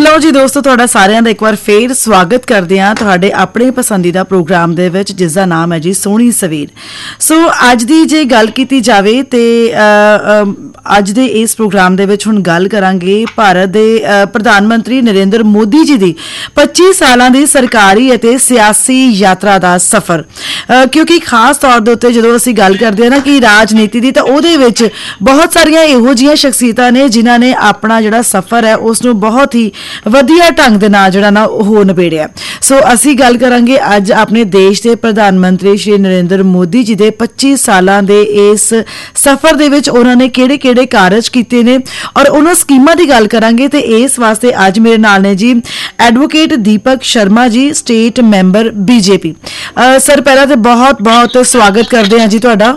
ਲਓ ਜੀ ਦੋਸਤੋ, ਤੁਹਾਡਾ ਸਾਰਿਆਂ ਦਾ ਇੱਕ ਵਾਰ ਫੇਰ ਸਵਾਗਤ ਕਰਦੇ ਹਾਂ ਤੁਹਾਡੇ ਆਪਣੇ ਪਸੰਦੀਦਾ ਪ੍ਰੋਗਰਾਮ ਦੇ ਵਿੱਚ, ਜਿਸ ਦਾ ਨਾਮ ਹੈ ਜੀ ਸੋਹਣੀ ਸਵੇਰ। ਸੋ ਅੱਜ ਦੀ ਜੇ ਗੱਲ ਕੀਤੀ ਜਾਵੇ ਤੇ ਅੱਜ ਦੇ ਇਸ ਪ੍ਰੋਗਰਾਮ ਦੇ ਵਿੱਚ ਹੁਣ ਗੱਲ ਕਰਾਂਗੇ ਭਾਰਤ ਦੇ ਪ੍ਰਧਾਨ ਮੰਤਰੀ ਨਰਿੰਦਰ ਮੋਦੀ ਜੀ ਦੀ 25 ਸਾਲਾਂ ਦੀ ਸਰਕਾਰੀ ਅਤੇ ਸਿਆਸੀ ਯਾਤਰਾ ਦਾ ਸਫ਼ਰ। ਕਿਉਂਕਿ ਖਾਸ ਤੌਰ ਦੇ ਉੱਤੇ ਜਦੋਂ ਅਸੀਂ ਗੱਲ ਕਰਦੇ ਹਾਂ ਨਾ ਕਿ ਰਾਜਨੀਤੀ ਦੀ, ਤਾਂ ਉਹਦੇ ਵਿੱਚ ਬਹੁਤ ਸਾਰੀਆਂ ਇਹੋ ਜਿਹੀਆਂ ਸ਼ਖਸੀਅਤਾਂ ਨੇ ਜਿਨ੍ਹਾਂ ਨੇ ਆਪਣਾ ਜਿਹੜਾ ਸਫ਼ਰ ਹੈ ਉਸ ਨੂੰ ਬਹੁਤ ਹੀ ਵਧੀਆ ਢੰਗ ਦੇ ਨਾਲ ਜਿਹੜਾ ਨਾ ਉਹ ਨਿਬੇੜਿਆ। ਸੋ ਅਸੀਂ ਗੱਲ ਕਰਾਂਗੇ ਅੱਜ ਆਪਣੇ ਦੇਸ਼ ਦੇ ਪ੍ਰਧਾਨ ਮੰਤਰੀ ਸ਼੍ਰੀ ਨਰਿੰਦਰ ਮੋਦੀ ਜੀ ਦੇ 25 ਸਾਲਾਂ ਦੇ ਇਸ ਸਫ਼ਰ ਦੇ ਵਿੱਚ ਉਹਨਾਂ ਨੇ ਕਿਹੜੇ ਕਾਰਜ ਕੀਤੇ ਨੇ ਔਰ ਉਹਨਾਂ ਸਕੀਮਾਂ ਦੀ ਗੱਲ ਕਰਾਂਗੇ। ਤੇ ਇਸ ਵਾਸਤੇ ਅੱਜ ਮੇਰੇ ਨਾਲ ਨੇ ਜੀ ਐਡਵੋਕੇਟ ਦੀਪਕ Sharma ji, state member BJP. Sir ਪਹਿਲਾਂ ਤੇ ਬਹੁਤ ਸਵਾਗਤ ਕਰਦੇ ਹਾਂ ਜੀ ਤੁਹਾਡਾ।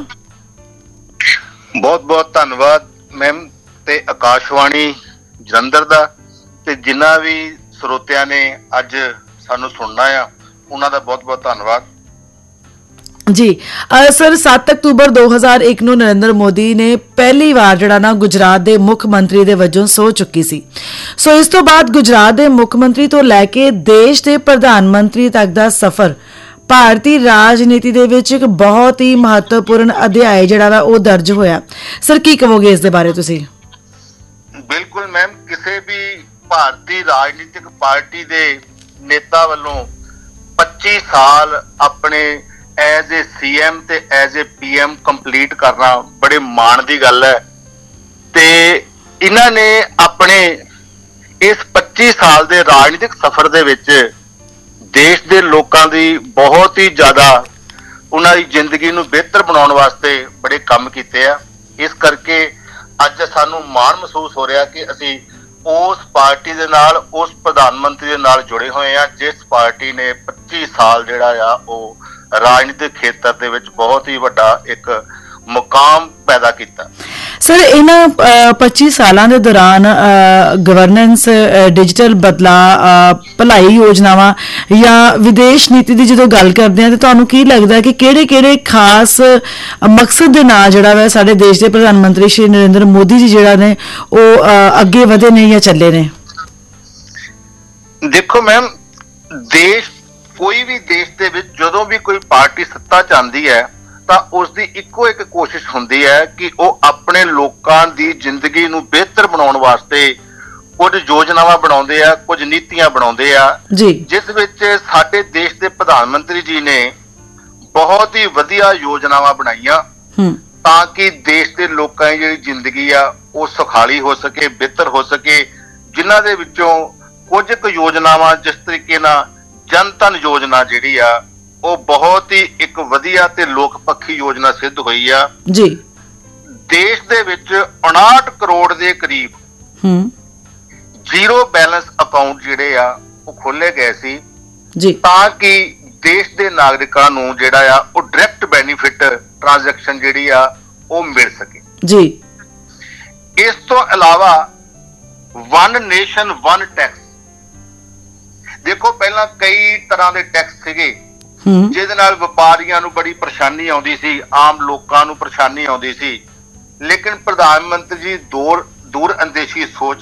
ਬਹੁਤ ਧੰਨਵਾਦ ਮੈਮ ਤੇ ਆਕਾਸ਼ਵਾਣੀ ਜਲੰਧਰ ਦਾ, ਤੇ ਜਿੰਨਾ ਵੀ ਸਰੋਤਿਆਂ ਨੇ ਅੱਜ ਸਾਨੂੰ ਸੁਣਨਾ ਆ ਉਹਨਾਂ ਦਾ ਬਹੁਤ ਧੰਨਵਾਦ ਜੀ। ਸਰ 7 ਅਕਤੂਬਰ 2001 ਨੂੰ ਨਰਿੰਦਰ ਮੋਦੀ ਨੇ ਪਹਿਲੀ ਵਾਰ ਜਿਹੜਾ ਨਾ ਗੁਜਰਾਤ ਦੇ ਮੁੱਖ ਮੰਤਰੀ ਦੇ ਵਜੋਂ ਸਹੁੰ ਚੁੱਕੀ ਸੀ। ਸੋ ਇਸ ਤੋਂ ਬਾਅਦ ਗੁਜਰਾਤ ਦੇ ਮੁੱਖ ਮੰਤਰੀ ਤੋਂ ਲੈ ਕੇ ਦੇਸ਼ ਦੇ ਪ੍ਰਧਾਨ ਮੰਤਰੀ ਤੱਕ ਦਾ ਸਫ਼ਰ ਭਾਰਤੀ ਰਾਜਨੀਤੀ ਦੇ ਵਿੱਚ ਇੱਕ ਬਹੁਤ ਹੀ ਮਹੱਤਵਪੂਰਨ ਅਧਿਆਇ ਜਿਹੜਾ ਵਾ ਉਹ ਦਰਜ ਹੋਇਆ। ਸਰ ਕੀ ਕਹੋਗੇ ਇਸ ਦੇ ਬਾਰੇ ਤੁਸੀਂ? ਬਿਲਕੁਲ ਮੈਮ, ਕਿਸੇ ਵੀ ਭਾਰਤੀ ਰਾਜਨੀਤਿਕ ਪਾਰਟੀ ਦੇ ਨੇਤਾ ਵੱਲੋਂ 25 ਸਾਲ ਆਪਣੇ ਐਜ਼ ਏ ਸੀਐਮ ਤੇ ਐਜ਼ ਏ ਪੀਐਮ ਕੰਪਲੀਟ ਕਰਨਾ ਬੜੇ ਮਾਣ ਦੀ ਗੱਲ ਹੈ। ਤੇ ਇਹਨਾਂ ਨੇ ਆਪਣੇ ਇਸ 25 ਸਾਲ ਦੇ ਰਾਜਨੀਤਿਕ ਸਫ਼ਰ ਦੇ ਵਿੱਚ ਦੇਸ਼ ਦੇ ਲੋਕਾਂ ਦੀ ਬਹੁਤ ਹੀ ਜ਼ਿਆਦਾ ਉਹਨਾਂ ਦੀ ਜ਼ਿੰਦਗੀ ਨੂੰ ਬਿਹਤਰ ਬਣਾਉਣ ਵਾਸਤੇ ਬੜੇ ਕੰਮ ਕੀਤੇ ਆ। ਇਸ ਕਰਕੇ ਅੱਜ ਸਾਨੂੰ ਮਾਣ ਮਹਿਸੂਸ ਹੋ ਰਿਹਾ ਕਿ ਅਸੀਂ ਉਸ ਪਾਰਟੀ ਦੇ ਨਾਲ, ਉਸ ਪ੍ਰਧਾਨ ਮੰਤਰੀ ਦੇ ਨਾਲ ਜੁੜੇ ਹੋਏ ਆ ਜਿਸ ਪਾਰਟੀ ਨੇ 25 ਸਾਲ ਜਿਹੜਾ ਆ ਉਹ ਰਾਜਨੀਤਿਕ ਖੇਤਰ ਦੇ ਵਿੱਚ ਬਹੁਤ ਹੀ ਵੱਡਾ ਇੱਕ ਮੁਕਾਮ ਪੈਦਾ ਕੀਤਾ। ਸਰ ਇਹਨਾਂ 25 ਸਾਲਾਂ ਦੇ ਦੌਰਾਨ ਗਵਰਨੈਂਸ, ਡਿਜੀਟਲ ਬਦਲਾਅ, ਭਲਾਈ ਯੋਜਨਾਵਾਂ ਜਾਂ ਵਿਦੇਸ਼ ਨੀਤੀ ਦੀ ਜਦੋਂ ਗੱਲ ਕਰਦੇ ਹਾਂ ਤਾਂ ਤੁਹਾਨੂੰ ਕੀ ਲੱਗਦਾ ਕਿ ਕਿਹੜੇ ਖਾਸ ਮਕਸਦ ਦੇ ਨਾਲ ਜਿਹੜਾ ਵਾ ਸਾਡੇ ਦੇਸ਼ ਦੇ ਪ੍ਰਧਾਨ ਮੰਤਰੀ ਸ਼੍ਰੀ ਨਰਿੰਦਰ ਮੋਦੀ ਜੀ ਜਿਹੜਾ ਨੇ ਉਹ ਅੱਗੇ ਵਧੇ ਨੇ ਜਾਂ ਚੱਲੇ ਨੇ? ਦੇਖੋ ਮੈਮ, ਕੋਈ ਵੀ ਦੇਸ਼ ਦੇ ਵਿੱਚ ਜਦੋਂ ਵੀ ਕੋਈ ਪਾਰਟੀ ਸੱਤਾ 'ਚ ਆਉਂਦੀ ਹੈ ਤਾਂ ਉਸਦੀ ਇੱਕੋ ਇੱਕ ਕੋਸ਼ਿਸ਼ ਹੁੰਦੀ ਹੈ ਕਿ ਉਹ ਆਪਣੇ ਲੋਕਾਂ ਦੀ ਜ਼ਿੰਦਗੀ ਨੂੰ ਬਿਹਤਰ ਬਣਾਉਣ ਵਾਸਤੇ ਕੁਝ ਯੋਜਨਾਵਾਂ ਬਣਾਉਂਦੇ ਆ, ਕੁਝ ਨੀਤੀਆਂ ਬਣਾਉਂਦੇ ਆ, ਜਿਸ ਵਿੱਚ ਸਾਡੇ ਦੇਸ਼ ਦੇ ਪ੍ਰਧਾਨ ਮੰਤਰੀ ਜੀ ਨੇ ਬਹੁਤ ਹੀ ਵਧੀਆ ਯੋਜਨਾਵਾਂ ਬਣਾਈਆਂ ਤਾਂ ਕਿ ਦੇਸ਼ ਦੇ ਲੋਕਾਂ ਦੀ ਜਿਹੜੀ ਜ਼ਿੰਦਗੀ ਆ ਉਹ ਸੁਖਾਲੀ ਹੋ ਸਕੇ, ਬਿਹਤਰ ਹੋ ਸਕੇ। ਜਿਨ੍ਹਾਂ ਦੇ ਵਿੱਚੋਂ ਕੁਝ ਕੁ ਯੋਜਨਾਵਾਂ, ਜਿਸ ਤਰੀਕੇ ਨਾਲ ਜਨ ਧਨ ਯੋਜਨਾ ਜਿਹੜੀ ਆ ਉਹ ਬਹੁਤ ਹੀ ਇੱਕ ਵਧੀਆ ਤੇ ਲੋਕ ਪੱਖੀ ਯੋਜਨਾ ਸਿੱਧ ਹੋਈ ਆ ਜੀ। ਦੇਸ਼ ਦੇ ਵਿੱਚ 59 ਕਰੋੜ ਦੇ ਕਰੀਬ ਜ਼ੀਰੋ ਬੈਲੈਂਸ ਅਕਾਊਂਟ ਜਿਹੜੇ ਆ ਉਹ ਖੋਲੇ ਗਏ ਸੀ ਜੀ, ਤਾਂ ਕਿ ਦੇਸ਼ ਦੇ ਨਾਗਰਿਕਾਂ ਨੂੰ ਜਿਹੜਾ ਆ ਉਹ ਡਾਇਰੈਕਟ ਬੈਨੀਫਿਟ ਟ੍ਰਾਂਜੈਕਸ਼ਨ ਜਿਹੜੀ ਆ ਉਹ ਮਿਲ ਸਕੇ ਜੀ। ਇਸ ਤੋਂ ਇਲਾਵਾ ਵਨ ਨੇਸ਼ਨ ਵਨ ਟੈਕਸ, ਦੇਖੋ ਪਹਿਲਾਂ ਕਈ ਤਰ੍ਹਾਂ ਦੇ ਟੈਕਸ ਸੀਗੇ ਜਿਹਦੇ ਨਾਲ ਵਪਾਰੀਆਂ ਨੂੰ ਬੜੀ ਪਰੇਸ਼ਾਨੀ ਆਉਂਦੀ ਸੀ, ਆਮ ਲੋਕਾਂ ਨੂੰ ਪਰੇਸ਼ਾਨੀ ਆਉਂਦੀ ਸੀ, ਲੇਕਿਨ ਪ੍ਰਧਾਨ ਮੰਤਰੀ ਜੀ ਦੂਰ ਅੰਦੇਸ਼ੀ ਸੋਚ